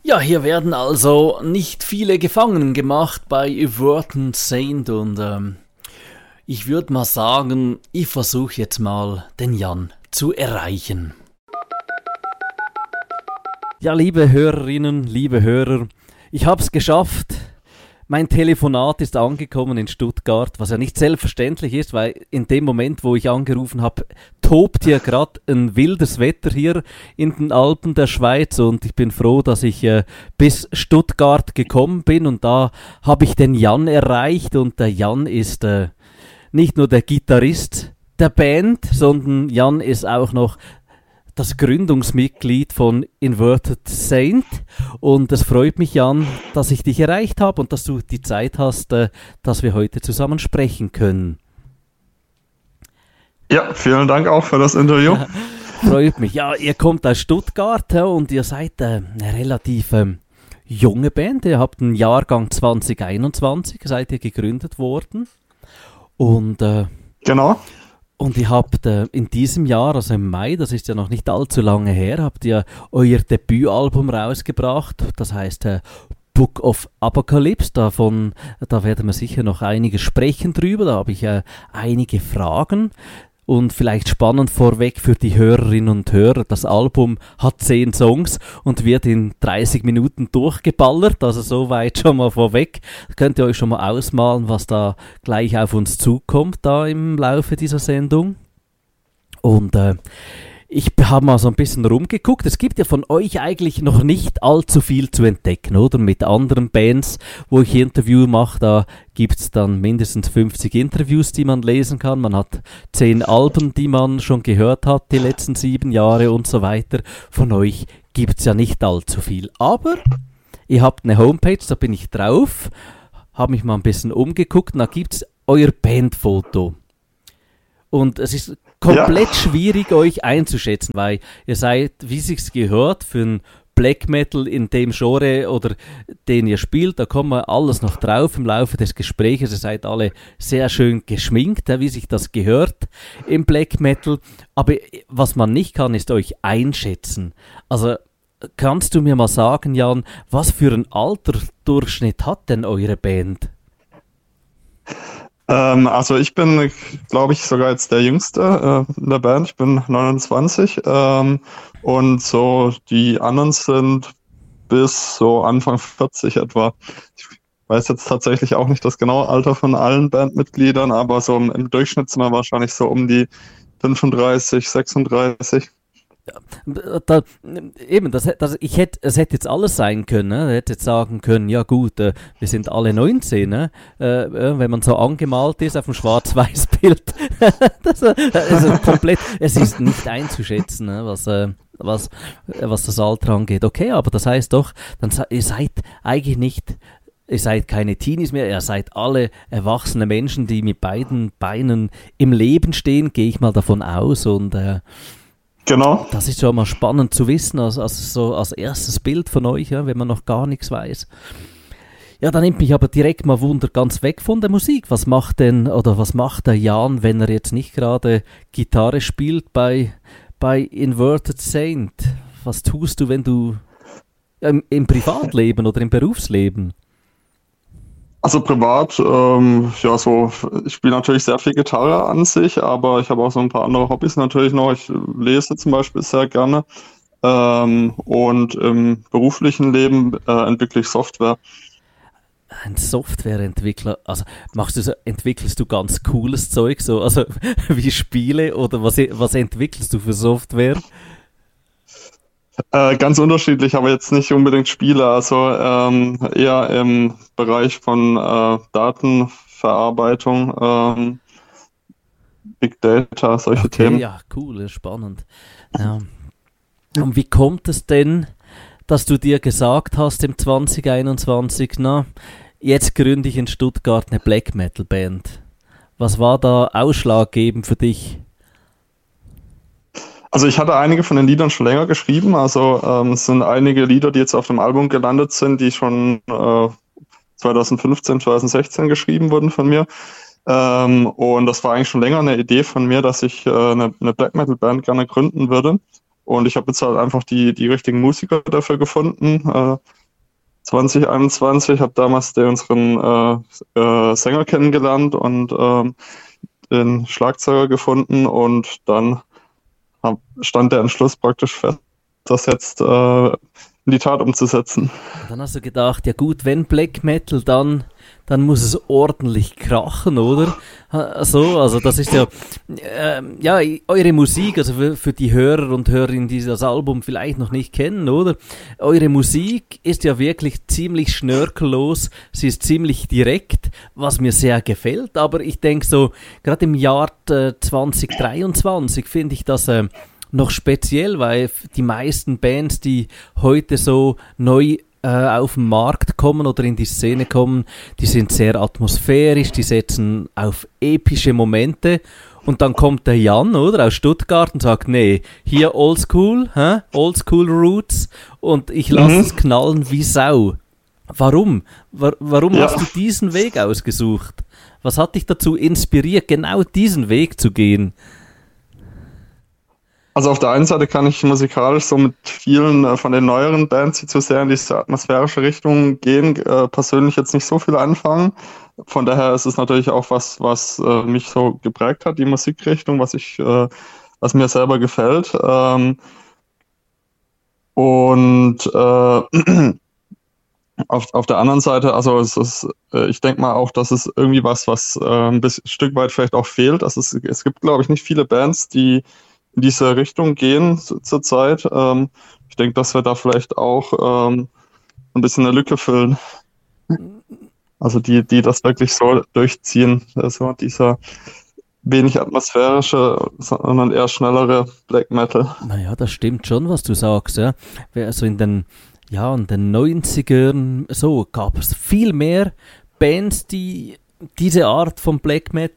Ja, hier werden also nicht viele Gefangenen gemacht bei Everton Saint und ich würde mal sagen, ich versuche jetzt mal den Jan zu erreichen. Ja, liebe Hörerinnen, liebe Hörer, ich habe es geschafft. Mein Telefonat ist angekommen in Stuttgart, was ja nicht selbstverständlich ist, weil in dem Moment, wo ich angerufen habe, tobt hier gerade ein wildes Wetter hier in den Alpen der Schweiz und ich bin froh, dass ich bis Stuttgart gekommen bin und da habe ich den Jan erreicht und der Jan ist nicht nur der Gitarrist der Band, sondern Jan ist auch noch das Gründungsmitglied von Inverted Saint und es freut mich, Jan, dass ich dich erreicht habe und dass du die Zeit hast, dass wir heute zusammen sprechen können. Ja, vielen Dank auch für das Interview. Freut mich. Ja, ihr kommt aus Stuttgart und ihr seid eine relativ junge Band. Ihr habt einen Jahrgang 2021, seid ihr gegründet worden. Und genau. Und ihr habt in diesem Jahr, also im Mai, das ist ja noch nicht allzu lange her, habt ihr euer Debütalbum rausgebracht. Das heißt Book of Apocalypse. Da werden wir sicher noch einiges sprechen drüber. Da habe ich einige Fragen. Und vielleicht spannend vorweg für die Hörerinnen und Hörer, das Album hat 10 Songs und wird in 30 Minuten durchgeballert, also soweit schon mal vorweg. Könnt ihr euch schon mal ausmalen, was da gleich auf uns zukommt da im Laufe dieser Sendung. Und ich habe mal so ein bisschen rumgeguckt. Es gibt ja von euch eigentlich noch nicht allzu viel zu entdecken, oder? Mit anderen Bands, wo ich Interview mache, da gibt es dann mindestens 50 Interviews, die man lesen kann. Man hat 10 Alben, die man schon gehört hat, die letzten 7 Jahre und so weiter. Von euch gibt es ja nicht allzu viel. Aber ihr habt eine Homepage, da bin ich drauf, habe mich mal ein bisschen umgeguckt und da gibt es euer Bandfoto. Und es ist komplett schwierig, euch einzuschätzen, weil ihr seid, wie sich's gehört, für ein Black Metal in dem Genre oder den ihr spielt, da kommen wir alles noch drauf im Laufe des Gesprächs. Ihr seid alle sehr schön geschminkt, wie sich das gehört im Black Metal. Aber was man nicht kann, ist euch einschätzen. Also kannst du mir mal sagen, Jan, was für ein Alterdurchschnitt hat denn eure Band? Also ich bin, glaube ich, sogar jetzt der Jüngste in der Band. Ich bin 29 und so die anderen sind bis so Anfang 40 etwa. Ich weiß jetzt tatsächlich auch nicht das genaue Alter von allen Bandmitgliedern, aber so im Durchschnitt sind wir wahrscheinlich so um die 35, 36. Es hätte jetzt alles sein können. Ne? Er hätte jetzt sagen können, ja gut, wir sind alle 19, ne? Wenn man so angemalt ist auf dem Schwarz-Weiß-Bild. Komplett, es ist nicht einzuschätzen, ne? was das Alter angeht. Okay, aber das heißt doch, ihr seid eigentlich nicht... Ihr seid keine Teenies mehr, ihr seid alle erwachsene Menschen, die mit beiden Beinen im Leben stehen, gehe ich mal davon aus. Und genau. Das ist schon mal spannend zu wissen, als erstes Bild von euch, ja, wenn man noch gar nichts weiß. Ja, da nimmt mich aber direkt mal Wunder ganz weg von der Musik. Was macht der Jan, wenn er jetzt nicht gerade Gitarre spielt bei Inverted Saint? Was tust du, wenn du im Privatleben oder im Berufsleben? Also privat, ich spiele natürlich sehr viel Gitarre an sich, aber ich habe auch so ein paar andere Hobbys natürlich noch. Ich lese zum Beispiel sehr gerne und im beruflichen Leben entwickle ich Software. Ein Softwareentwickler, also entwickelst du ganz cooles Zeug, so, also wie Spiele oder was entwickelst du für Software? Ganz unterschiedlich, aber jetzt nicht unbedingt Spiele, also eher im Bereich von Datenverarbeitung, Big Data, solche Themen. Ja, cool, spannend. Ja. Und wie kommt es denn, dass du dir gesagt hast im 2021, na, jetzt gründe ich in Stuttgart eine Black Metal Band? Was war da ausschlaggebend für dich? Also ich hatte einige von den Liedern schon länger geschrieben, also es sind einige Lieder, die jetzt auf dem Album gelandet sind, die schon 2015, 2016 geschrieben wurden von mir. Und das war eigentlich schon länger eine Idee von mir, dass ich eine Black Metal Band gerne gründen würde. Und ich habe jetzt halt einfach die richtigen Musiker dafür gefunden. 2021, habe damals unseren Sänger kennengelernt und den Schlagzeuger gefunden und dann stand der Entschluss praktisch fest, das jetzt in die Tat umzusetzen. Dann hast du gedacht, ja gut, wenn Black Metal, dann muss es ordentlich krachen, oder? Also das ist ja, eure Musik, also für die Hörer und Hörerinnen, die das Album vielleicht noch nicht kennen, oder? Eure Musik ist ja wirklich ziemlich schnörkellos, sie ist ziemlich direkt, was mir sehr gefällt, aber ich denke so, gerade im Jahr 2023 finde ich das noch speziell, weil die meisten Bands, die heute so neu auf den Markt kommen oder in die Szene kommen, die sind sehr atmosphärisch, die setzen auf epische Momente und dann kommt der Jan, oder, aus Stuttgart und sagt, nee, hier Oldschool, Oldschool Roots und ich lasse es knallen wie Sau. Warum? Warum hast du diesen Weg ausgesucht? Was hat dich dazu inspiriert, genau diesen Weg zu gehen? Also auf der einen Seite kann ich musikalisch so mit vielen von den neueren Bands, die zu sehr in diese atmosphärische Richtung gehen, persönlich jetzt nicht so viel anfangen. Von daher ist es natürlich auch was mich so geprägt hat, die Musikrichtung, was mir selber gefällt. Auf der anderen Seite, also ich denke mal auch, dass es irgendwie was ein Stück weit vielleicht auch fehlt. Also es gibt, glaube ich, nicht viele Bands, die in diese Richtung gehen zurzeit. Ich denke, dass wir da vielleicht auch ein bisschen eine Lücke füllen. Also die das wirklich so durchziehen. Also dieser wenig atmosphärische, sondern eher schnellere Black Metal. Naja, das stimmt schon, was du sagst. Ja. Also in den 90ern so gab es viel mehr Bands, die diese Art von Black Metal